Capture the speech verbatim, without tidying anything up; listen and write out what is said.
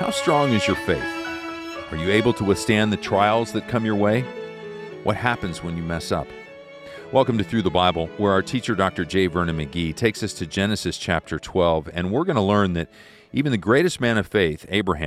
How strong is your faith? Are you able to withstand the trials that come your way? What happens when you mess up? Welcome to Through the Bible, where our teacher, Doctor J. Vernon McGee, takes us to Genesis chapter twelve, and we're going to learn that even the greatest man of faith, Abraham,